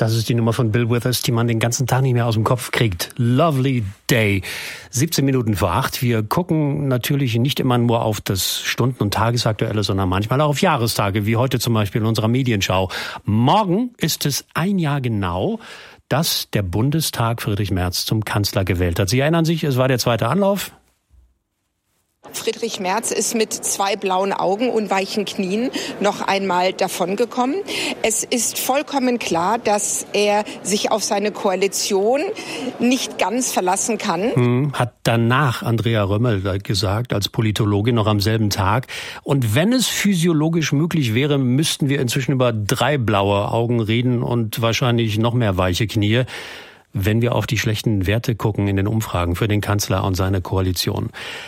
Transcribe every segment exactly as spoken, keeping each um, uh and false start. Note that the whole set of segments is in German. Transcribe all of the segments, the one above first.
Das ist die Nummer von Bill Withers, die man den ganzen Tag nicht mehr aus dem Kopf kriegt. Lovely Day. siebzehn Minuten vor acht. Wir gucken natürlich nicht immer nur auf das Stunden- und Tagesaktuelle, sondern manchmal auch auf Jahrestage, wie heute zum Beispiel in unserer Medienschau. Morgen ist es ein Jahr genau, dass der Bundestag Friedrich Merz zum Kanzler gewählt hat. Sie erinnern sich, es war der zweite Anlauf. Friedrich Merz ist mit zwei blauen Augen und weichen Knien noch einmal davongekommen. Es ist vollkommen klar, dass er sich auf seine Koalition nicht ganz verlassen kann. Hm, hat danach Andrea Römmel gesagt, als Politologin noch am selben Tag. Und wenn es physiologisch möglich wäre, müssten wir inzwischen über drei blaue Augen reden und wahrscheinlich noch mehr weiche Knie, wenn wir auf die schlechten Werte gucken in den Umfragen für den Kanzler und seine Koalition.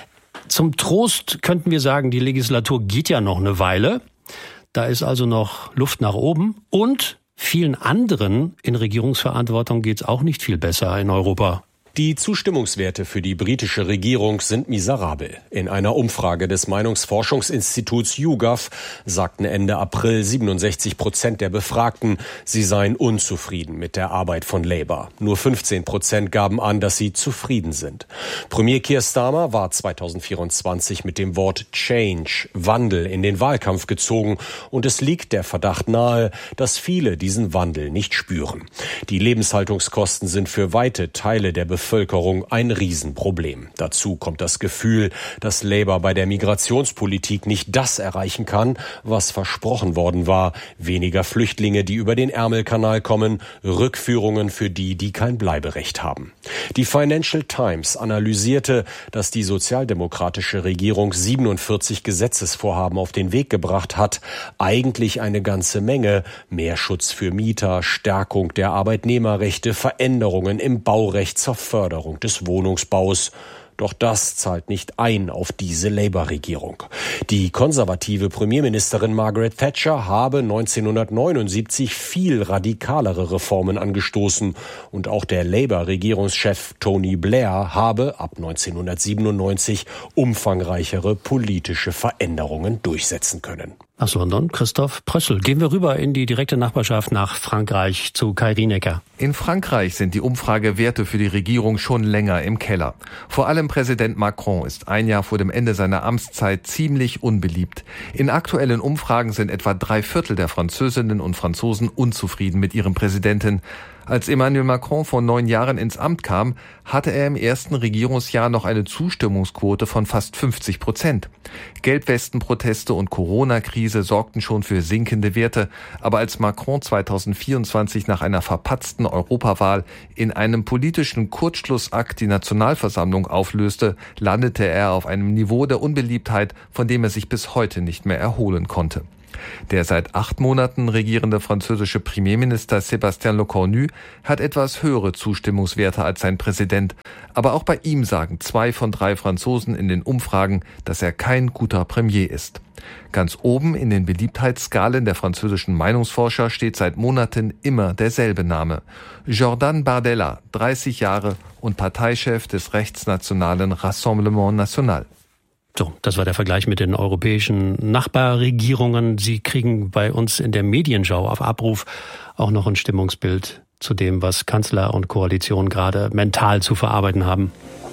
Zum Trost könnten wir sagen, die Legislatur geht ja noch eine Weile. Da ist also noch Luft nach oben. Und vielen anderen in Regierungsverantwortung geht's auch nicht viel besser in Europa. Die Zustimmungswerte für die britische Regierung sind miserabel. In einer Umfrage des Meinungsforschungsinstituts YouGov sagten Ende April siebenundsechzig Prozent der Befragten, sie seien unzufrieden mit der Arbeit von Labour. Nur fünfzehn Prozent gaben an, dass sie zufrieden sind. Premier Keir Starmer war zweitausendvierundzwanzig mit dem Wort Change, Wandel, in den Wahlkampf gezogen. Und es liegt der Verdacht nahe, dass viele diesen Wandel nicht spüren. Die Lebenshaltungskosten sind für weite Teile der Bevölkerung Bevölkerung ein Riesenproblem. Dazu kommt das Gefühl, dass Labour bei der Migrationspolitik nicht das erreichen kann, was versprochen worden war. Weniger Flüchtlinge, die über den Ärmelkanal kommen, Rückführungen für die, die kein Bleiberecht haben. Die Financial Times analysierte, dass die sozialdemokratische Regierung siebenundvierzig Gesetzesvorhaben auf den Weg gebracht hat. Eigentlich eine ganze Menge. Mehr Schutz für Mieter, Stärkung der Arbeitnehmerrechte, Veränderungen im Baurecht zur Förderung des Wohnungsbaus. Doch das zahlt nicht ein auf diese Labour-Regierung. Die konservative Premierministerin Margaret Thatcher habe neunzehnhundertneunundsiebzig viel radikalere Reformen angestoßen. Und auch der Labour-Regierungschef Tony Blair habe ab neunzehnhundertsiebenundneunzig umfangreichere politische Veränderungen durchsetzen können. Aus London, Christoph Prössel. Gehen wir rüber in die direkte Nachbarschaft nach Frankreich zu Kai Rienecker. In Frankreich sind die Umfragewerte für die Regierung schon länger im Keller. Vor allem Präsident Macron ist ein Jahr vor dem Ende seiner Amtszeit ziemlich unbeliebt. In aktuellen Umfragen sind etwa drei Viertel der Französinnen und Franzosen unzufrieden mit ihrem Präsidenten. Als Emmanuel Macron vor neun Jahren ins Amt kam, hatte er im ersten Regierungsjahr noch eine Zustimmungsquote von fast fünfzig Prozent. Gelbwestenproteste und Corona-Krise sorgten schon für sinkende Werte, aber als Macron zweitausendvierundzwanzig nach einer verpatzten Europawahl in einem politischen Kurzschlussakt die Nationalversammlung auflöste, landete er auf einem Niveau der Unbeliebtheit, von dem er sich bis heute nicht mehr erholen konnte. Der seit acht Monaten regierende französische Premierminister Sébastien Lecornu hat etwas höhere Zustimmungswerte als sein Präsident. Aber auch bei ihm sagen zwei von drei Franzosen in den Umfragen, dass er kein guter Premier ist. Ganz oben in den Beliebtheitsskalen der französischen Meinungsforscher steht seit Monaten immer derselbe Name. Jordan Bardella, dreißig Jahre und Parteichef des rechtsnationalen Rassemblement National. So, das war der Vergleich mit den europäischen Nachbarregierungen. Sie kriegen bei uns in der Medienschau auf Abruf auch noch ein Stimmungsbild zu dem, was Kanzler und Koalition gerade mental zu verarbeiten haben.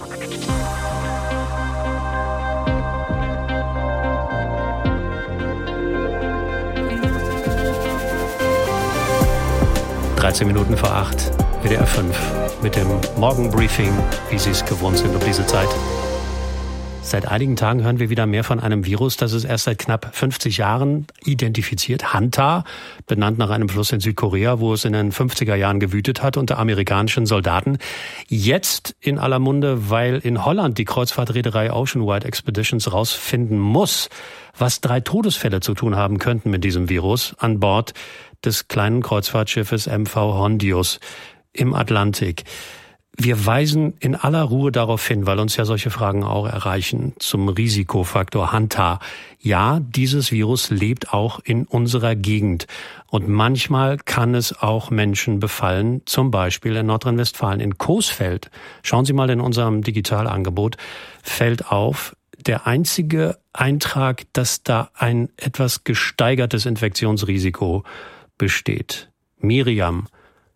dreizehn Minuten vor acht, W D R fünf, mit dem Morgenbriefing, wie Sie es gewohnt sind um diese Zeit. Seit einigen Tagen hören wir wieder mehr von einem Virus, das es erst seit knapp fünfzig Jahren identifiziert. Hanta, benannt nach einem Fluss in Südkorea, wo es in den fünfziger Jahren gewütet hat unter amerikanischen Soldaten. Jetzt in aller Munde, weil in Holland die Kreuzfahrtreederei Oceanwide Expeditions rausfinden muss, was drei Todesfälle zu tun haben könnten mit diesem Virus an Bord des kleinen Kreuzfahrtschiffes M V Hondius im Atlantik. Wir weisen in aller Ruhe darauf hin, weil uns ja solche Fragen auch erreichen, zum Risikofaktor Hanta. Ja, dieses Virus lebt auch in unserer Gegend. Und manchmal kann es auch Menschen befallen, zum Beispiel in Nordrhein-Westfalen, in Coesfeld. Schauen Sie mal in unserem Digitalangebot, fällt auf, der einzige Eintrag, dass da ein etwas gesteigertes Infektionsrisiko besteht. Miriam,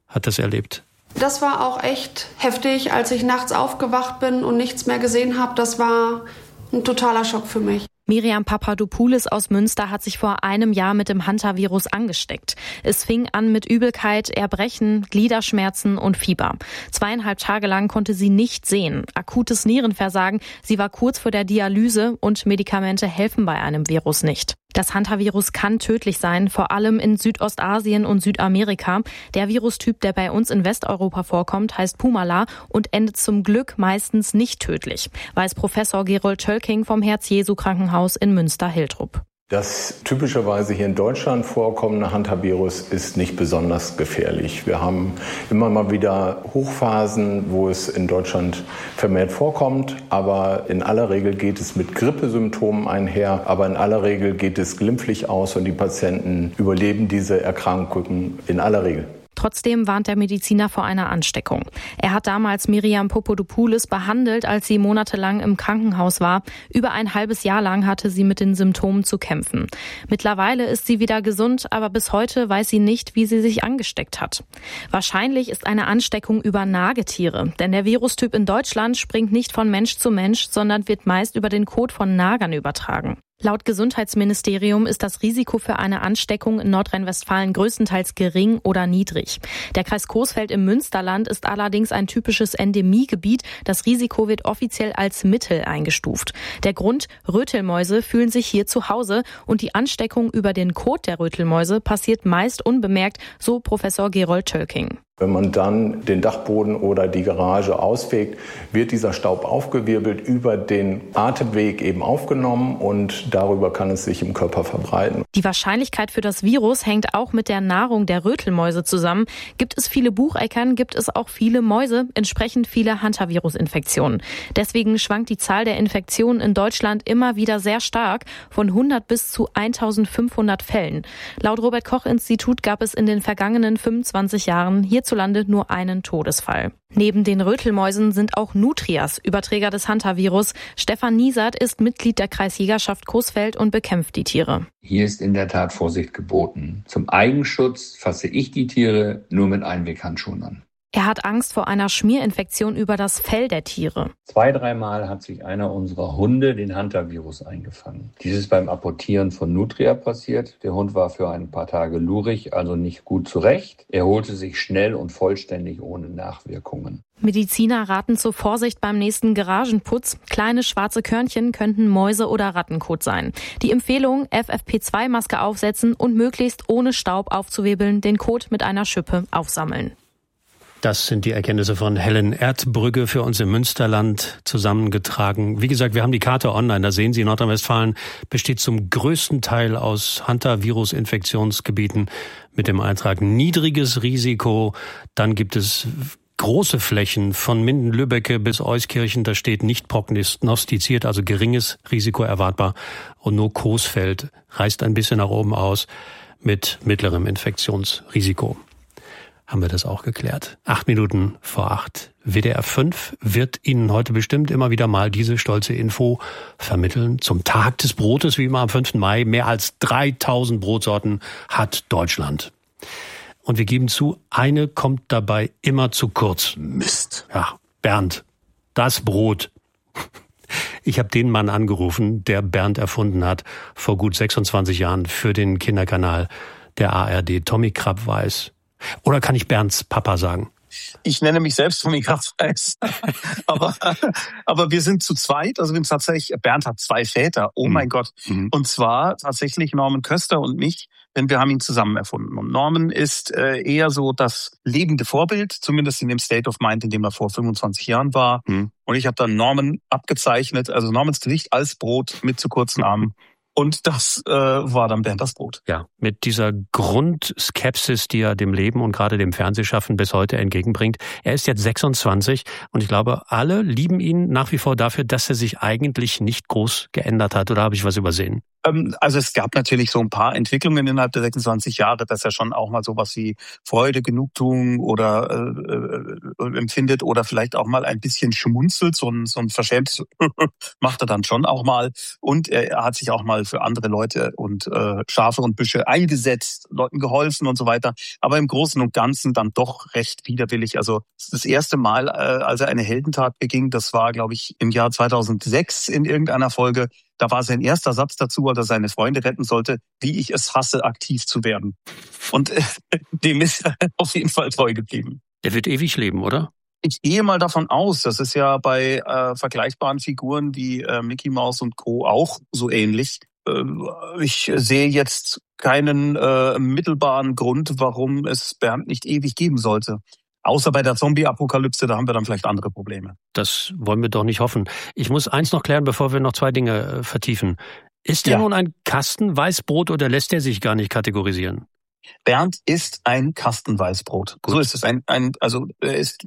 hat das erlebt. Das war auch echt heftig, als ich nachts aufgewacht bin und nichts mehr gesehen habe. Das war ein totaler Schock für mich. Miriam Papadopoulos aus Münster hat sich vor einem Jahr mit dem Hantavirus angesteckt. Es fing an mit Übelkeit, Erbrechen, Gliederschmerzen und Fieber. Zweieinhalb Tage lang konnte sie nicht sehen. Akutes Nierenversagen, sie war kurz vor der Dialyse und Medikamente helfen bei einem Virus nicht. Das Hantavirus kann tödlich sein, vor allem in Südostasien und Südamerika. Der Virustyp, der bei uns in Westeuropa vorkommt, heißt Pumala und endet zum Glück meistens nicht tödlich, weiß Professor Gerold Tölking vom Herz-Jesu-Krankenhaus in Münster-Hiltrup. Das typischerweise hier in Deutschland vorkommende Hantavirus ist nicht besonders gefährlich. Wir haben immer mal wieder Hochphasen, wo es in Deutschland vermehrt vorkommt, aber in aller Regel geht es mit Grippesymptomen einher, aber in aller Regel geht es glimpflich aus und die Patienten überleben diese Erkrankungen in aller Regel. Trotzdem warnt der Mediziner vor einer Ansteckung. Er hat damals Miriam Papadopoulos behandelt, als sie monatelang im Krankenhaus war. Über ein halbes Jahr lang hatte sie mit den Symptomen zu kämpfen. Mittlerweile ist sie wieder gesund, aber bis heute weiß sie nicht, wie sie sich angesteckt hat. Wahrscheinlich ist eine Ansteckung über Nagetiere, denn der Virustyp in Deutschland springt nicht von Mensch zu Mensch, sondern wird meist über den Kot von Nagern übertragen. Laut Gesundheitsministerium ist das Risiko für eine Ansteckung in Nordrhein-Westfalen größtenteils gering oder niedrig. Der Kreis Coesfeld im Münsterland ist allerdings ein typisches Endemiegebiet. Das Risiko wird offiziell als mittel eingestuft. Der Grund: Rötelmäuse fühlen sich hier zu Hause und die Ansteckung über den Kot der Rötelmäuse passiert meist unbemerkt, so Professor Gerold Tölking. Wenn man dann den Dachboden oder die Garage ausfegt, wird dieser Staub aufgewirbelt, über den Atemweg eben aufgenommen und darüber kann es sich im Körper verbreiten. Die Wahrscheinlichkeit für das Virus hängt auch mit der Nahrung der Rötelmäuse zusammen. Gibt es viele Bucheckern, gibt es auch viele Mäuse, entsprechend viele Hantavirus-Infektionen. Deswegen schwankt die Zahl der Infektionen in Deutschland immer wieder sehr stark, von hundert bis zu eintausendfünfhundert Fällen. Laut Robert-Koch-Institut gab es in den vergangenen fünfundzwanzig Jahren hier hierzulande nur einen Todesfall. Neben den Rötelmäusen sind auch Nutrias Überträger des Hantavirus. Stefan Niesert ist Mitglied der Kreisjägerschaft Coesfeld und bekämpft die Tiere. Hier ist in der Tat Vorsicht geboten. Zum Eigenschutz fasse ich die Tiere nur mit Einweghandschuhen an. Er hat Angst vor einer Schmierinfektion über das Fell der Tiere. Zwei, dreimal hat sich einer unserer Hunde den Hantavirus eingefangen. Dies ist beim Apportieren von Nutria passiert. Der Hund war für ein paar Tage lurig, also nicht gut zurecht. Er holte sich schnell und vollständig ohne Nachwirkungen. Mediziner raten zur Vorsicht beim nächsten Garagenputz. Kleine schwarze Körnchen könnten Mäuse- oder Rattenkot sein. Die Empfehlung: F F P zwei Maske aufsetzen und möglichst ohne Staub aufzuwirbeln, den Kot mit einer Schippe aufsammeln. Das sind die Erkenntnisse von Helen Erdbrügge für uns im Münsterland zusammengetragen. Wie gesagt, wir haben die Karte online. Da sehen Sie, Nordrhein-Westfalen besteht zum größten Teil aus Hantavirus-Infektionsgebieten mit dem Eintrag niedriges Risiko. Dann gibt es große Flächen von Minden-Lübbecke bis Euskirchen. Da steht nicht prognostiziert, also geringes Risiko erwartbar. Und nur Coesfeld reißt ein bisschen nach oben aus mit mittlerem Infektionsrisiko. Haben wir das auch geklärt. Acht Minuten vor acht. W D R fünf wird Ihnen heute bestimmt immer wieder mal diese stolze Info vermitteln. Zum Tag des Brotes, wie immer am fünften Mai, mehr als dreitausend Brotsorten hat Deutschland. Und wir geben zu, eine kommt dabei immer zu kurz. Mist. Ja, Bernd, das Brot. Ich habe den Mann angerufen, der Bernd erfunden hat, vor gut sechsundzwanzig Jahren für den Kinderkanal der A R D. Tommy Krapp-Weiß. Oder kann ich Bernds Papa sagen? Ich nenne mich selbst Tommy Krapp-Weiß. aber, aber wir sind zu zweit. Also wir sind tatsächlich, Bernd hat zwei Väter. Oh mhm. mein Gott. Mhm. Und zwar tatsächlich Norman Köster und mich, denn wir haben ihn zusammen erfunden. Und Norman ist äh, eher so das lebende Vorbild, zumindest in dem State of Mind, in dem er vor fünfundzwanzig Jahren war. Mhm. Und ich habe dann Norman abgezeichnet, also Normans Gesicht als Brot mit zu kurzen Armen. Und das äh, war dann Bernd das Brot. Ja, mit dieser Grundskepsis, die er dem Leben und gerade dem Fernsehschaffen bis heute entgegenbringt. Er ist jetzt sechsundzwanzig und ich glaube, alle lieben ihn nach wie vor dafür, dass er sich eigentlich nicht groß geändert hat. Oder habe ich was übersehen? Also es gab natürlich so ein paar Entwicklungen innerhalb der sechsundzwanzig Jahre, dass er schon auch mal sowas wie Freude, Genugtuung oder äh, äh, empfindet oder vielleicht auch mal ein bisschen schmunzelt, so ein, so ein verschämtes macht er dann schon auch mal. Und er, er hat sich auch mal für andere Leute und äh, Schafe und Büsche eingesetzt, Leuten geholfen und so weiter. Aber im Großen und Ganzen dann doch recht widerwillig. Also das erste Mal, äh, als er eine Heldentat beging, das war, glaube ich, im Jahr zweitausendsechs in irgendeiner Folge. Da war sein erster Satz dazu, als er seine Freunde retten sollte, wie ich es hasse, aktiv zu werden. Und äh, dem ist er auf jeden Fall treu geblieben. Der wird ewig leben, oder? Ich gehe mal davon aus, das ist ja bei äh, vergleichbaren Figuren wie äh, Mickey Mouse und Co. auch so ähnlich. Äh, ich sehe jetzt keinen äh, mittelbaren Grund, warum es Bernd nicht ewig geben sollte. Außer bei der Zombie-Apokalypse, da haben wir dann vielleicht andere Probleme. Das wollen wir doch nicht hoffen. Ich muss eins noch klären, bevor wir noch zwei Dinge vertiefen. Ist er ja nun ein Kastenweißbrot oder lässt er sich gar nicht kategorisieren? Bernd ist ein Kastenweißbrot. Gut. So ist es. Ein, ein, also er ist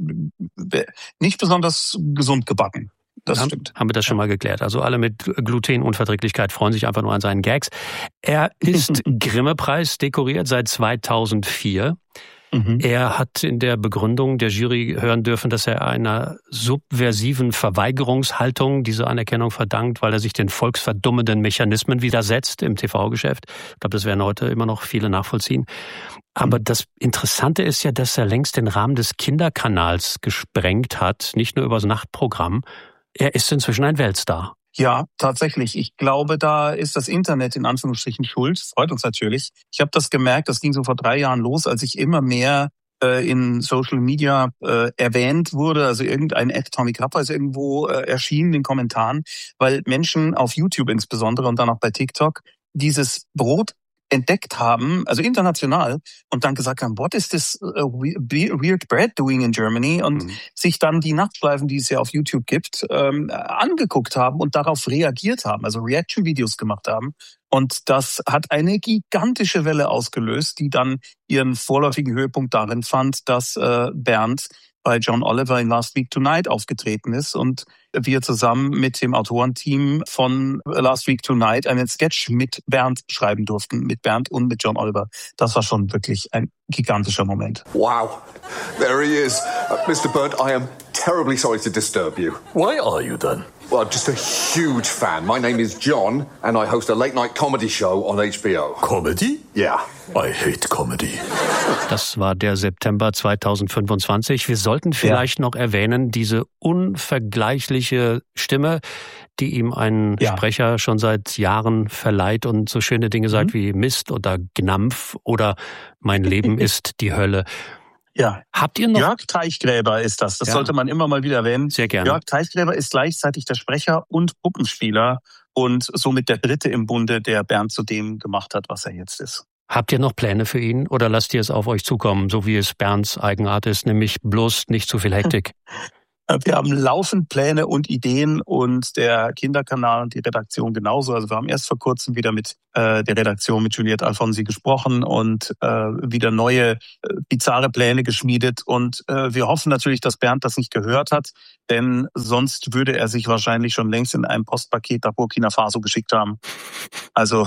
nicht besonders gesund gebacken. Das haben, stimmt. Haben wir das schon mal geklärt. Also alle mit Glutenunverträglichkeit freuen sich einfach nur an seinen Gags. Er ist Grimme-Preis dekoriert seit zweitausendvier. Mhm. Er hat in der Begründung der Jury hören dürfen, dass er einer subversiven Verweigerungshaltung diese Anerkennung verdankt, weil er sich den volksverdummenden Mechanismen widersetzt im T V-Geschäft. Ich glaube, das werden heute immer noch viele nachvollziehen. Aber mhm. das Interessante ist ja, dass er längst den Rahmen des Kinderkanals gesprengt hat, nicht nur übers Nachtprogramm. Er ist inzwischen ein Weltstar. Ja, tatsächlich. Ich glaube, da ist das Internet in Anführungsstrichen schuld. Freut uns natürlich. Ich habe das gemerkt, das ging so vor drei Jahren los, als ich immer mehr äh, in Social Media äh, erwähnt wurde. Also irgendein Ad Tommy Krapper ist irgendwo äh, erschienen in den Kommentaren, weil Menschen auf YouTube insbesondere und dann auch bei TikTok dieses Brot entdeckt haben, also international, und dann gesagt haben, what is this uh, weird bread doing in Germany? Und mhm. sich dann die Nachtschleifen, die es ja auf YouTube gibt, ähm, angeguckt haben und darauf reagiert haben, also Reaction-Videos gemacht haben. Und das hat eine gigantische Welle ausgelöst, die dann ihren vorläufigen Höhepunkt darin fand, dass äh, Bernd bei John Oliver in Last Week Tonight aufgetreten ist und wir zusammen mit dem Autorenteam von Last Week Tonight einen Sketch mit Bernd schreiben durften, mit Bernd und mit John Oliver. Das war schon wirklich ein gigantischer Moment. Wow, there he is. Uh, Mister Bird, I am terribly sorry to disturb you. Why are you then? Well, just a huge fan. My name is John and I host a late-night comedy show on H B O. Comedy? Yeah. I hate comedy. Das war der September zweitausendfünfundzwanzig. Wir sollten vielleicht ja. noch erwähnen, diese unvergleichliche Stimme, die ihm ein ja. Sprecher schon seit Jahren verleiht und so schöne Dinge mhm. sagt wie Mist oder Gnampf oder Mein Leben ist die Hölle. Ja. Habt ihr noch? Jörg Teichgräber ist das. Das ja. sollte man immer mal wieder erwähnen. Sehr gerne. Jörg Teichgräber ist gleichzeitig der Sprecher und Puppenspieler und somit der Dritte im Bunde, der Bernd zu dem gemacht hat, was er jetzt ist. Habt ihr noch Pläne für ihn oder lasst ihr es auf euch zukommen, so wie es Bernds Eigenart ist, nämlich bloß nicht zu viel Hektik? Wir haben laufend Pläne und Ideen und der Kinderkanal und die Redaktion genauso. Also wir haben erst vor kurzem wieder mit äh, der Redaktion, mit Juliette Alfonsi gesprochen und äh, wieder neue äh, bizarre Pläne geschmiedet. Und äh, wir hoffen natürlich, dass Bernd das nicht gehört hat, denn sonst würde er sich wahrscheinlich schon längst in einem Postpaket nach Burkina Faso geschickt haben. Also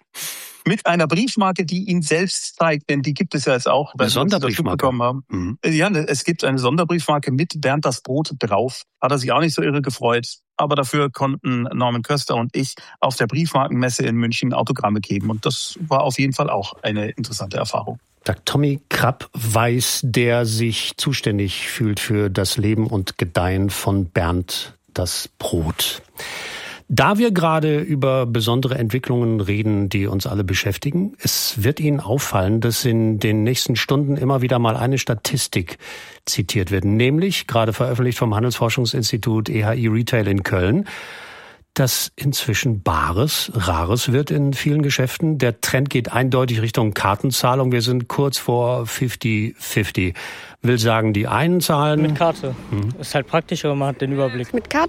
mit einer Briefmarke, die ihn selbst zeigt, denn die gibt es ja jetzt auch. Eine Sonderbriefmarke. Bekommen haben. Mhm. Ja, es gibt eine Sonderbriefmarke mit Bernd das Brot drauf. Hat er sich auch nicht so irre gefreut. Aber dafür konnten Norman Köster und ich auf der Briefmarkenmesse in München Autogramme geben. Und das war auf jeden Fall auch eine interessante Erfahrung. Sagt Tommy Krapp-Weiß, der sich zuständig fühlt für das Leben und Gedeihen von Bernd das Brot. Da wir gerade über besondere Entwicklungen reden, die uns alle beschäftigen, es wird Ihnen auffallen, dass in den nächsten Stunden immer wieder mal eine Statistik zitiert wird, nämlich gerade veröffentlicht vom Handelsforschungsinstitut E H I Retail in Köln, dass inzwischen Bares Rares wird in vielen Geschäften. Der Trend geht eindeutig Richtung Kartenzahlung. Wir sind kurz vor fifty fifty. Will sagen, die einen zahlen... Mit Karte. Hm. Ist halt praktischer, man hat den Überblick. Mit Karte.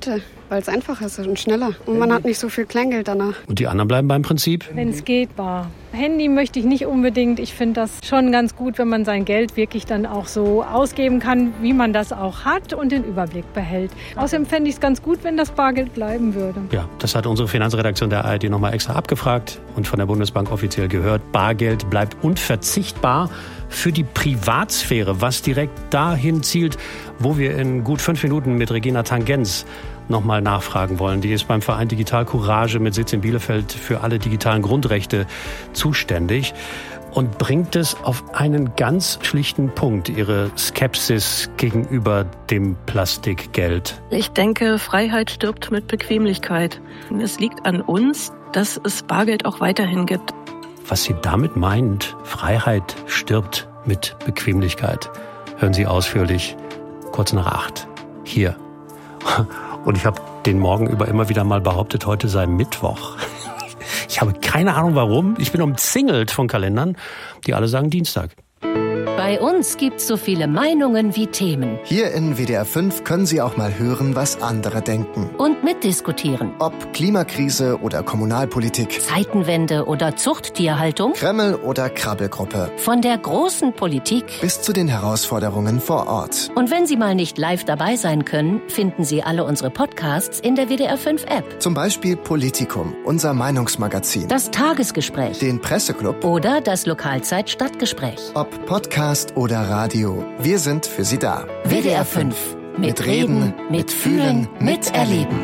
weil es einfacher ist und schneller. Und man hat nicht so viel Kleingeld danach. Und die anderen bleiben beim Prinzip? Wenn es geht, bar. Handy möchte ich nicht unbedingt. Ich finde das schon ganz gut, wenn man sein Geld wirklich dann auch so ausgeben kann, wie man das auch hat und den Überblick behält. Außerdem fände ich es ganz gut, wenn das Bargeld bleiben würde. Ja, das hat unsere Finanzredaktion der A R D nochmal extra abgefragt und von der Bundesbank offiziell gehört. Bargeld bleibt unverzichtbar für die Privatsphäre, was direkt dahin zielt, wo wir in gut fünf Minuten mit Regina Tangens nochmal nachfragen wollen. Die ist beim Verein Digital Courage mit Sitz in Bielefeld für alle digitalen Grundrechte zuständig und bringt es auf einen ganz schlichten Punkt, ihre Skepsis gegenüber dem Plastikgeld. Ich denke, Freiheit stirbt mit Bequemlichkeit. Es liegt an uns, dass es Bargeld auch weiterhin gibt. Was sie damit meint, Freiheit stirbt mit Bequemlichkeit, hören Sie ausführlich kurz nach acht hier. Und ich habe den Morgen über immer wieder mal behauptet, heute sei Mittwoch. Ich habe keine Ahnung warum. Ich bin umzingelt von Kalendern, die alle sagen Dienstag. Bei uns gibt's so viele Meinungen wie Themen. Hier in W D R fünf können Sie auch mal hören, was andere denken. Und mitdiskutieren. Ob Klimakrise oder Kommunalpolitik. Zeitenwende oder Zuchttierhaltung. Kreml oder Krabbelgruppe. Von der großen Politik bis zu den Herausforderungen vor Ort. Und wenn Sie mal nicht live dabei sein können, finden Sie alle unsere Podcasts in der W D R fünf App. Zum Beispiel Politikum, unser Meinungsmagazin. Das Tagesgespräch. Den Presseclub. Oder das Lokalzeit-Stadtgespräch. Ob Podcast oder Radio. Wir sind für Sie da. W D R fünf. Mit, mit Reden, mit Fühlen, mit Erleben.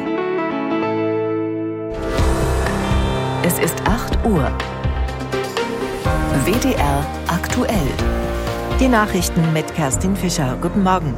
Es ist acht Uhr. W D R aktuell. Die Nachrichten mit Kerstin Fischer. Guten Morgen.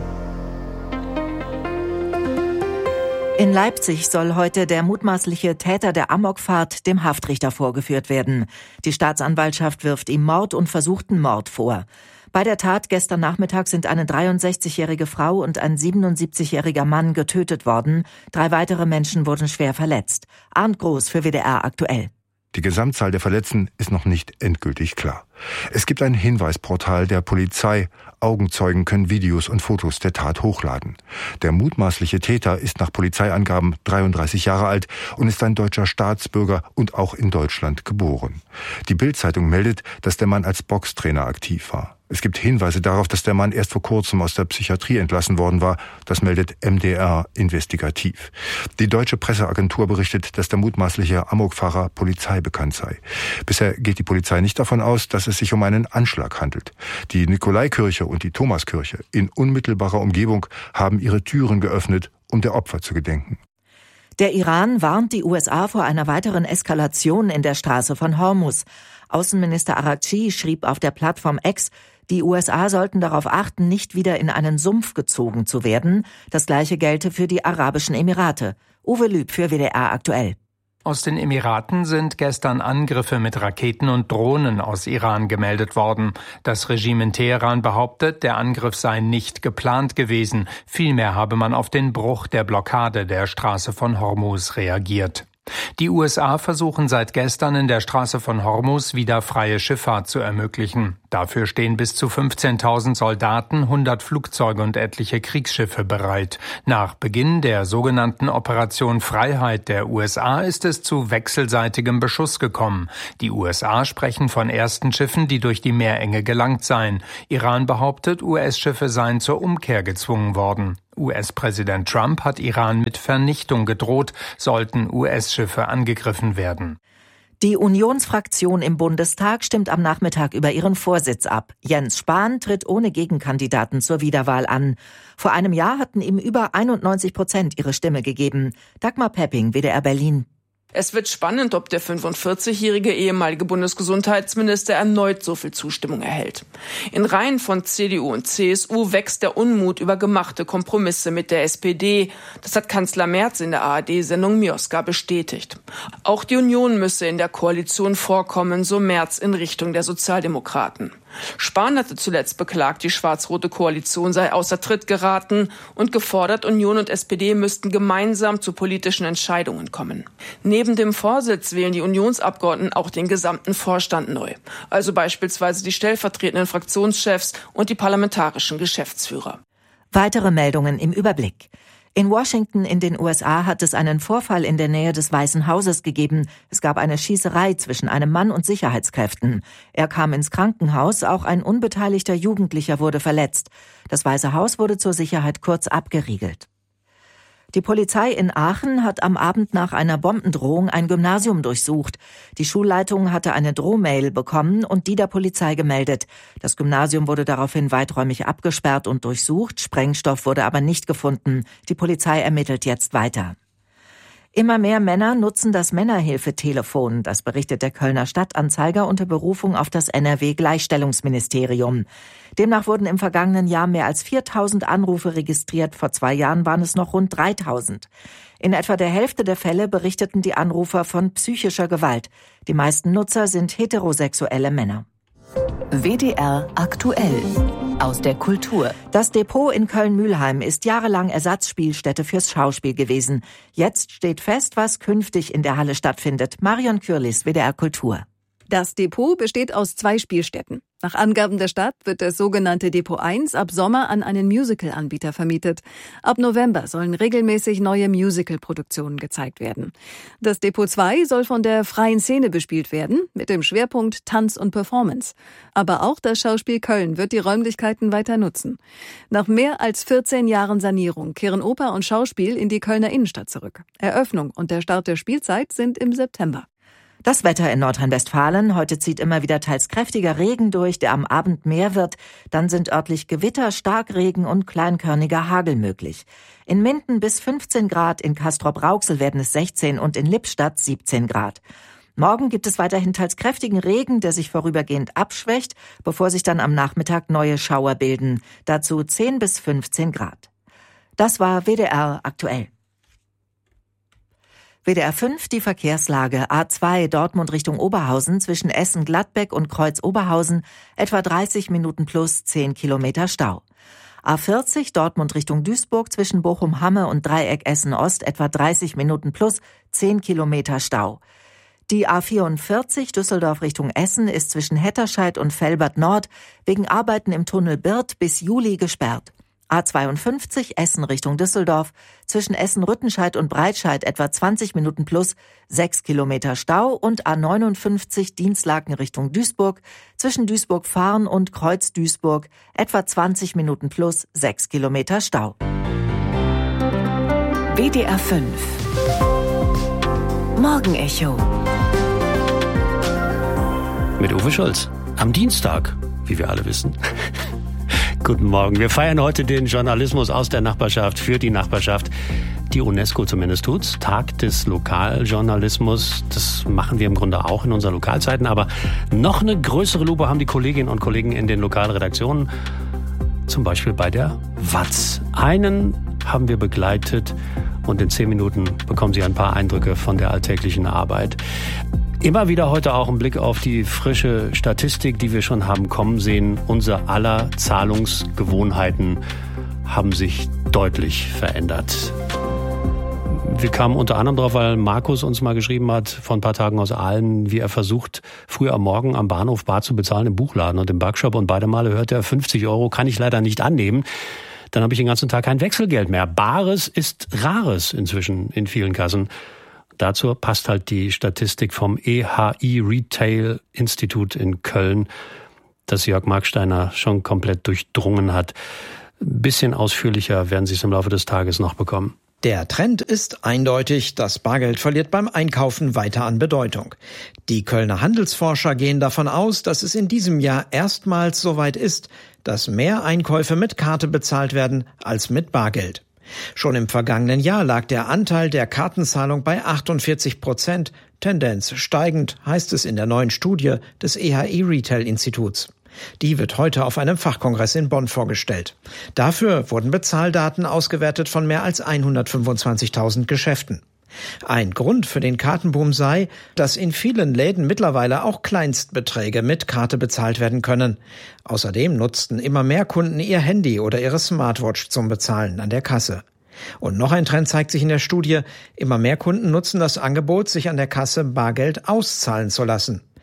In Leipzig soll heute der mutmaßliche Täter der Amokfahrt dem Haftrichter vorgeführt werden. Die Staatsanwaltschaft wirft ihm Mord und versuchten Mord vor. Bei der Tat gestern Nachmittag sind eine dreiundsechzigjährige Frau und ein siebenundsiebzigjähriger Mann getötet worden. Drei weitere Menschen wurden schwer verletzt. Arndt Groß für W D R aktuell. Die Gesamtzahl der Verletzten ist noch nicht endgültig klar. Es gibt ein Hinweisportal der Polizei. Augenzeugen können Videos und Fotos der Tat hochladen. Der mutmaßliche Täter ist nach Polizeiangaben dreiunddreißig Jahre alt und ist ein deutscher Staatsbürger und auch in Deutschland geboren. Die Bild-Zeitung meldet, dass der Mann als Boxtrainer aktiv war. Es gibt Hinweise darauf, dass der Mann erst vor kurzem aus der Psychiatrie entlassen worden war. Das meldet M D R investigativ. Die deutsche Presseagentur berichtet, dass der mutmaßliche Amokfahrer Polizei bekannt sei. Bisher geht die Polizei nicht davon aus, dass es sich um einen Anschlag handelt. Die Nikolaikirche und die Thomaskirche in unmittelbarer Umgebung haben ihre Türen geöffnet, um der Opfer zu gedenken. Der Iran warnt die U S A vor einer weiteren Eskalation in der Straße von Hormuz. Außenminister Araghchi schrieb auf der Plattform X, die U S A sollten darauf achten, nicht wieder in einen Sumpf gezogen zu werden. Das Gleiche gelte für die Arabischen Emirate. Uwe Lüb für W D R aktuell. Aus den Emiraten sind gestern Angriffe mit Raketen und Drohnen aus Iran gemeldet worden. Das Regime in Teheran behauptet, der Angriff sei nicht geplant gewesen. Vielmehr habe man auf den Bruch der Blockade der Straße von Hormuz reagiert. Die U S A versuchen seit gestern in der Straße von Hormuz wieder freie Schifffahrt zu ermöglichen. Dafür stehen bis zu fünfzehntausend Soldaten, hundert Flugzeuge und etliche Kriegsschiffe bereit. Nach Beginn der sogenannten Operation Freiheit der U S A ist es zu wechselseitigem Beschuss gekommen. Die U S A sprechen von ersten Schiffen, die durch die Meerenge gelangt seien. Iran behauptet, U S-Schiffe seien zur Umkehr gezwungen worden. U S-Präsident Trump hat Iran mit Vernichtung gedroht, sollten U S-Schiffe angegriffen werden. Die Unionsfraktion im Bundestag stimmt am Nachmittag über ihren Vorsitz ab. Jens Spahn tritt ohne Gegenkandidaten zur Wiederwahl an. Vor einem Jahr hatten ihm über einundneunzig Prozent ihre Stimme gegeben. Dagmar Pepping, W D R Berlin. Es wird spannend, ob der fünfundvierzigjährige ehemalige Bundesgesundheitsminister erneut so viel Zustimmung erhält. In Reihen von C D U und C S U wächst der Unmut über gemachte Kompromisse mit der S P D. Das hat Kanzler Merz in der A R D-Sendung Mioska bestätigt. Auch die Union müsse in der Koalition vorkommen, so Merz in Richtung der Sozialdemokraten. Spahn hatte zuletzt beklagt, die schwarz-rote Koalition sei außer Tritt geraten und gefordert, Union und S P D müssten gemeinsam zu politischen Entscheidungen kommen. Neben dem Vorsitz wählen die Unionsabgeordneten auch den gesamten Vorstand neu. Also beispielsweise die stellvertretenden Fraktionschefs und die parlamentarischen Geschäftsführer. Weitere Meldungen im Überblick. In Washington in den U S A hat es einen Vorfall in der Nähe des Weißen Hauses gegeben. Es gab eine Schießerei zwischen einem Mann und Sicherheitskräften. Er kam ins Krankenhaus, auch ein unbeteiligter Jugendlicher wurde verletzt. Das Weiße Haus wurde zur Sicherheit kurz abgeriegelt. Die Polizei in Aachen hat am Abend nach einer Bombendrohung ein Gymnasium durchsucht. Die Schulleitung hatte eine Drohmail bekommen und die der Polizei gemeldet. Das Gymnasium wurde daraufhin weiträumig abgesperrt und durchsucht. Sprengstoff wurde aber nicht gefunden. Die Polizei ermittelt jetzt weiter. Immer mehr Männer nutzen das Männerhilfetelefon. Das berichtet der Kölner Stadtanzeiger unter Berufung auf das N R W-Gleichstellungsministerium. Demnach wurden im vergangenen Jahr mehr als viertausend Anrufe registriert. Vor zwei Jahren waren es noch rund dreitausend. In etwa der Hälfte der Fälle berichteten die Anrufer von psychischer Gewalt. Die meisten Nutzer sind heterosexuelle Männer. W D R aktuell. Aus der Kultur. Das Depot in Köln-Mülheim ist jahrelang Ersatzspielstätte fürs Schauspiel gewesen. Jetzt steht fest, was künftig in der Halle stattfindet. Marion Kürlis, W D R Kultur. Das Depot besteht aus zwei Spielstätten. Nach Angaben der Stadt wird das sogenannte Depot eins ab Sommer an einen Musical-Anbieter vermietet. Ab November sollen regelmäßig neue Musical-Produktionen gezeigt werden. Das Depot zwei soll von der freien Szene bespielt werden, mit dem Schwerpunkt Tanz und Performance. Aber auch das Schauspiel Köln wird die Räumlichkeiten weiter nutzen. Nach mehr als vierzehn Jahren Sanierung kehren Oper und Schauspiel in die Kölner Innenstadt zurück. Eröffnung und der Start der Spielzeit sind im September. Das Wetter in Nordrhein-Westfalen. Heute zieht immer wieder teils kräftiger Regen durch, der am Abend mehr wird. Dann sind örtlich Gewitter, Starkregen und kleinkörniger Hagel möglich. In Minden bis fünfzehn Grad, in Castrop-Rauxel werden es sechzehn und in Lippstadt siebzehn Grad. Morgen gibt es weiterhin teils kräftigen Regen, der sich vorübergehend abschwächt, bevor sich dann am Nachmittag neue Schauer bilden. Dazu zehn bis fünfzehn Grad. Das war W D R aktuell. W D R fünf, die Verkehrslage. A zwei Dortmund Richtung Oberhausen zwischen Essen-Gladbeck und Kreuz-Oberhausen etwa dreißig Minuten plus zehn Kilometer Stau. A vierzig Dortmund Richtung Duisburg zwischen Bochum-Hamme und Dreieck Essen-Ost etwa dreißig Minuten plus zehn Kilometer Stau. Die A vierundvierzig Düsseldorf Richtung Essen ist zwischen Hetterscheid und Velbert Nord wegen Arbeiten im Tunnel Birth bis Juli gesperrt. A zweiundfünfzig Essen Richtung Düsseldorf, zwischen Essen-Rüttenscheid und Breitscheid etwa zwanzig Minuten plus sechs Kilometer Stau und A neunundfünfzig Dienstlaken Richtung Duisburg, zwischen Duisburg-Farn und Kreuz-Duisburg etwa zwanzig Minuten plus sechs Kilometer Stau. W D R fünf Morgenecho Mit Uwe Schulz. Am Dienstag, wie wir alle wissen. Guten Morgen. Wir feiern heute den Journalismus aus der Nachbarschaft für die Nachbarschaft. Die UNESCO zumindest tut's. Tag des Lokaljournalismus. Das machen wir im Grunde auch in unseren Lokalzeiten. Aber noch eine größere Lupe haben die Kolleginnen und Kollegen in den Lokalredaktionen. Zum Beispiel bei der W A Z. Einen haben wir begleitet und in zehn Minuten bekommen Sie ein paar Eindrücke von der alltäglichen Arbeit. Immer wieder heute auch ein Blick auf die frische Statistik, die wir schon haben kommen sehen. Unser aller Zahlungsgewohnheiten haben sich deutlich verändert. Wir kamen unter anderem drauf, weil Markus uns mal geschrieben hat, vor ein paar Tagen aus Aalen, wie er versucht, früh am Morgen am Bahnhof bar zu bezahlen im Buchladen und im Backshop. Und beide Male hörte er fünfzig Euro, kann ich leider nicht annehmen. Dann habe ich den ganzen Tag kein Wechselgeld mehr. Bares ist Rares inzwischen in vielen Kassen. Dazu passt halt die Statistik vom E H I Retail Institut in Köln, das Jörg Marksteiner schon komplett durchdrungen hat. Ein bisschen ausführlicher werden Sie es im Laufe des Tages noch bekommen. Der Trend ist eindeutig, das Bargeld verliert beim Einkaufen weiter an Bedeutung. Die Kölner Handelsforscher gehen davon aus, dass es in diesem Jahr erstmals soweit ist, dass mehr Einkäufe mit Karte bezahlt werden als mit Bargeld. Schon im vergangenen Jahr lag der Anteil der Kartenzahlung bei achtundvierzig Prozent, Tendenz steigend, heißt es in der neuen Studie des E H I Retail Instituts. Die wird heute auf einem Fachkongress in Bonn vorgestellt. Dafür wurden Bezahldaten ausgewertet von mehr als hundertfünfundzwanzigtausend Geschäften. Ein Grund für den Kartenboom sei, dass in vielen Läden mittlerweile auch Kleinstbeträge mit Karte bezahlt werden können. Außerdem nutzten immer mehr Kunden ihr Handy oder ihre Smartwatch zum Bezahlen an der Kasse. Und noch ein Trend zeigt sich in der Studie. Immer mehr Kunden nutzen das Angebot, sich an der Kasse Bargeld auszahlen zu lassen.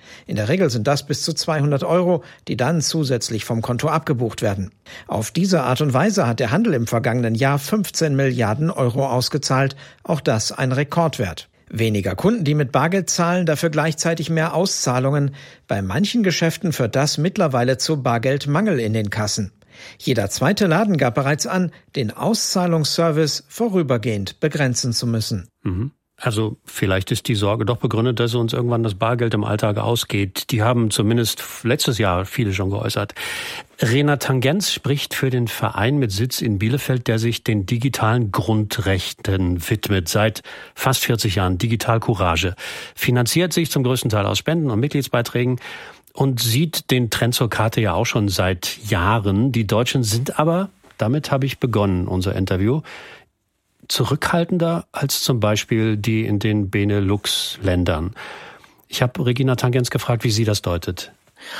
In der Regel sind das bis zu zweihundert Euro, die dann zusätzlich vom Konto abgebucht werden. Auf diese Art und Weise hat der Handel im vergangenen Jahr fünfzehn Milliarden Euro ausgezahlt, auch das ein Rekordwert. Weniger Kunden, die mit Bargeld zahlen, dafür gleichzeitig mehr Auszahlungen. Bei manchen Geschäften führt das mittlerweile zu Bargeldmangel in den Kassen. Jeder zweite Laden gab bereits an, den Auszahlungsservice vorübergehend begrenzen zu müssen. Mhm. Also vielleicht ist die Sorge doch begründet, dass uns irgendwann das Bargeld im Alltag ausgeht. Die haben zumindest letztes Jahr viele schon geäußert. Rena Tangenz spricht für den Verein mit Sitz in Bielefeld, der sich den digitalen Grundrechten widmet. Seit fast vierzig Jahren Digital Courage. Finanziert sich zum größten Teil aus Spenden und Mitgliedsbeiträgen und sieht den Trend zur Karte ja auch schon seit Jahren. Die Deutschen sind aber, damit habe ich begonnen, unser Interview, zurückhaltender als zum Beispiel die in den Benelux-Ländern. Ich habe Regina Tangenz gefragt, wie sie das deutet.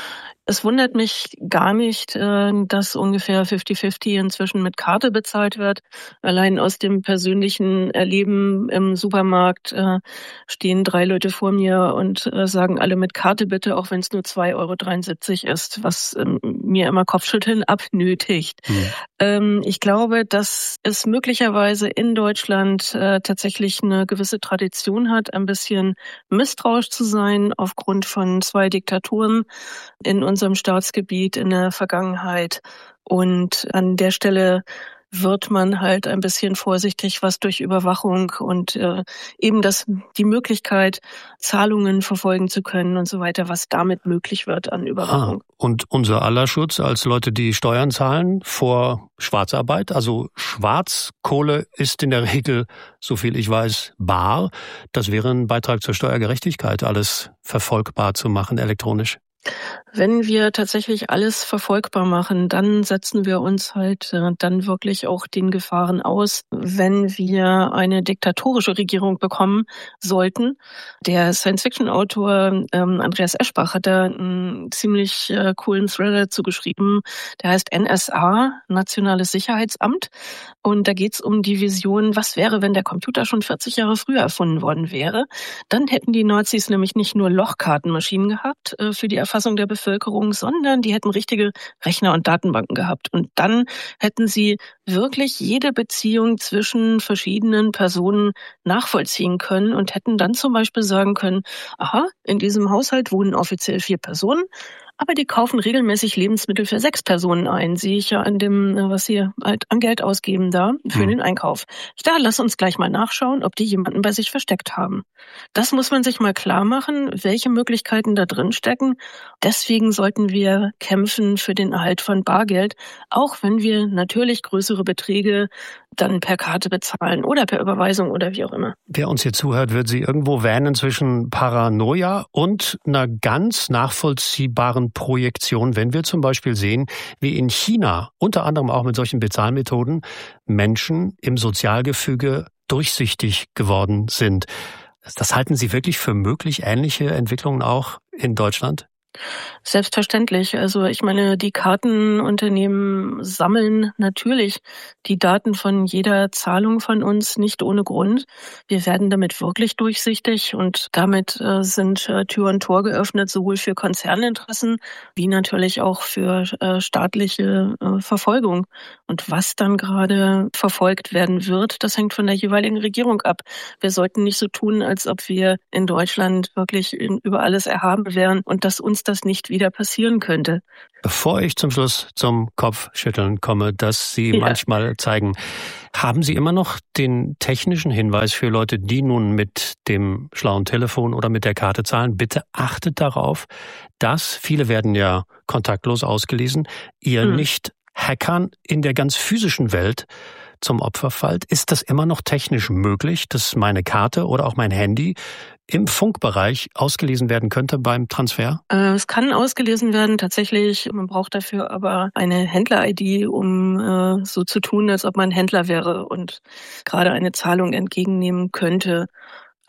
Es wundert mich gar nicht, dass ungefähr fünfzig fünfzig inzwischen mit Karte bezahlt wird. Allein aus dem persönlichen Erleben im Supermarkt stehen drei Leute vor mir und sagen alle mit Karte bitte, auch wenn es nur zwei Euro dreiundsiebzig ist, was mir immer Kopfschütteln abnötigt. Mhm. Ich glaube, dass es möglicherweise in Deutschland tatsächlich eine gewisse Tradition hat, ein bisschen misstrauisch zu sein aufgrund von zwei Diktaturen in unserem Staatsgebiet in der Vergangenheit. Und an der Stelle wird man halt ein bisschen vorsichtig, was durch Überwachung und äh, eben das die Möglichkeit, Zahlungen verfolgen zu können und so weiter, was damit möglich wird an Überwachung. Ah, und unser aller Schutz als Leute, die Steuern zahlen, vor Schwarzarbeit. Also Schwarzkohle ist in der Regel, so viel ich weiß, bar. Das wäre ein Beitrag zur Steuergerechtigkeit, alles verfolgbar zu machen elektronisch. Wenn wir tatsächlich alles verfolgbar machen, dann setzen wir uns halt äh, dann wirklich auch den Gefahren aus, wenn wir eine diktatorische Regierung bekommen sollten. Der Science-Fiction-Autor ähm, Andreas Eschbach hat da einen ziemlich äh, coolen Thriller zugeschrieben. Der heißt N S A, Nationales Sicherheitsamt. Und da geht's um die Vision, was wäre, wenn der Computer schon vierzig Jahre früher erfunden worden wäre. Dann hätten die Nazis nämlich nicht nur Lochkartenmaschinen gehabt äh, für die Erfassung der Bevölkerung, sondern die hätten richtige Rechner und Datenbanken gehabt. Und dann hätten sie wirklich jede Beziehung zwischen verschiedenen Personen nachvollziehen können und hätten dann zum Beispiel sagen können, aha, in diesem Haushalt wohnen offiziell vier Personen, aber die kaufen regelmäßig Lebensmittel für sechs Personen ein. Sehe ich ja an dem, was sie halt an Geld ausgeben da für hm. den Einkauf. Da lass uns gleich mal nachschauen, ob die jemanden bei sich versteckt haben. Das muss man sich mal klar machen, welche Möglichkeiten da drin stecken. Deswegen sollten wir kämpfen für den Erhalt von Bargeld, auch wenn wir natürlich größere Beträge dann per Karte bezahlen oder per Überweisung oder wie auch immer. Wer uns hier zuhört, wird sie irgendwo wähnen zwischen Paranoia und einer ganz nachvollziehbaren Projektion, wenn wir zum Beispiel sehen, wie in China, unter anderem auch mit solchen Bezahlmethoden, Menschen im Sozialgefüge durchsichtig geworden sind. Das halten Sie wirklich für möglich, ähnliche Entwicklungen auch in Deutschland? Selbstverständlich. Also ich meine, die Kartenunternehmen sammeln natürlich die Daten von jeder Zahlung von uns nicht ohne Grund. Wir werden damit wirklich durchsichtig und damit äh, sind äh, Tür und Tor geöffnet, sowohl für Konzerninteressen wie natürlich auch für äh, staatliche äh, Verfolgung. Und was dann gerade verfolgt werden wird, das hängt von der jeweiligen Regierung ab. Wir sollten nicht so tun, als ob wir in Deutschland wirklich in, über alles erhaben wären und dass uns das nicht wieder passieren könnte. Bevor ich zum Schluss zum Kopfschütteln komme, das Sie ja. manchmal zeigen, haben Sie immer noch den technischen Hinweis für Leute, die nun mit dem schlauen Telefon oder mit der Karte zahlen? Bitte achtet darauf, dass, viele werden ja kontaktlos ausgelesen, ihr hm. nicht Hackern in der ganz physischen Welt zum Opfer fallt. Ist das immer noch technisch möglich, dass meine Karte oder auch mein Handy im Funkbereich ausgelesen werden könnte beim Transfer? Äh, es kann ausgelesen werden, tatsächlich. Man braucht dafür aber eine Händler-I D, um äh, so zu tun, als ob man Händler wäre und gerade eine Zahlung entgegennehmen könnte.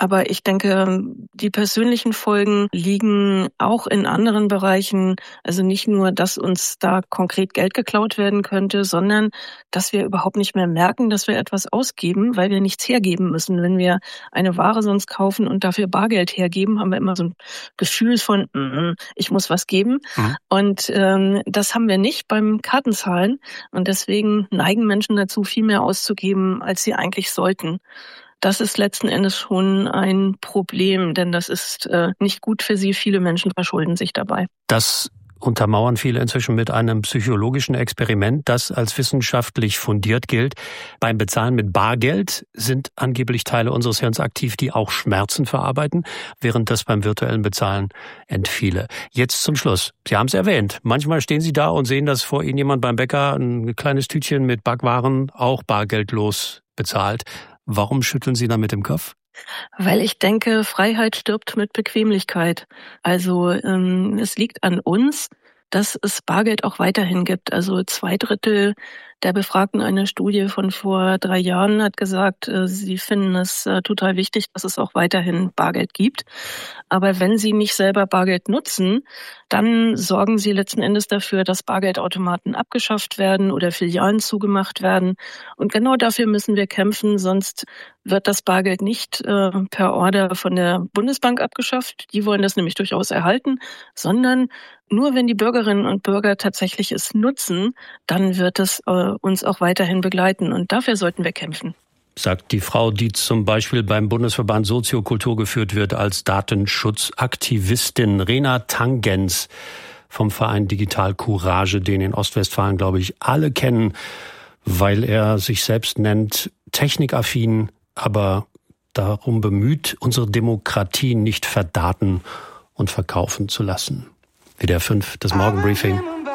Aber ich denke, die persönlichen Folgen liegen auch in anderen Bereichen. Also nicht nur, dass uns da konkret Geld geklaut werden könnte, sondern dass wir überhaupt nicht mehr merken, dass wir etwas ausgeben, weil wir nichts hergeben müssen. Wenn wir eine Ware sonst kaufen und dafür Bargeld hergeben, haben wir immer so ein Gefühl von, mm, ich muss was geben. Mhm. Und ähm, das haben wir nicht beim Kartenzahlen. Und deswegen neigen Menschen dazu, viel mehr auszugeben, als sie eigentlich sollten. Das ist letzten Endes schon ein Problem, denn das ist äh, nicht gut für sie. Viele Menschen verschulden sich dabei. Das untermauern viele inzwischen mit einem psychologischen Experiment, das als wissenschaftlich fundiert gilt. Beim Bezahlen mit Bargeld sind angeblich Teile unseres Hirns aktiv, die auch Schmerzen verarbeiten, während das beim virtuellen Bezahlen entfiele. Jetzt zum Schluss. Sie haben es erwähnt. Manchmal stehen Sie da und sehen, dass vor Ihnen jemand beim Bäcker ein kleines Tütchen mit Backwaren auch bargeldlos bezahlt. Warum schütteln Sie da mit dem Kopf? Weil ich denke, Freiheit stirbt mit Bequemlichkeit. Also ähm, es liegt an uns, dass es Bargeld auch weiterhin gibt. Also zwei Drittel der Befragten einer Studie von vor drei Jahren hat gesagt, äh, sie finden es äh, total wichtig, dass es auch weiterhin Bargeld gibt. Aber wenn sie nicht selber Bargeld nutzen, dann sorgen sie letzten Endes dafür, dass Bargeldautomaten abgeschafft werden oder Filialen zugemacht werden. Und genau dafür müssen wir kämpfen, sonst wird das Bargeld nicht äh, per Order von der Bundesbank abgeschafft. Die wollen das nämlich durchaus erhalten, sondern nur wenn die Bürgerinnen und Bürger tatsächlich es nutzen, dann wird es äh, uns auch weiterhin begleiten. Und dafür sollten wir kämpfen. Sagt die Frau, die zum Beispiel beim Bundesverband Soziokultur geführt wird als Datenschutzaktivistin, Rena Tangens vom Verein Digital Courage, den in Ostwestfalen, glaube ich, alle kennen, weil er sich selbst nennt technikaffin, aber darum bemüht, unsere Demokratie nicht verdaten und verkaufen zu lassen. W D R fünf, das Morgenbriefing.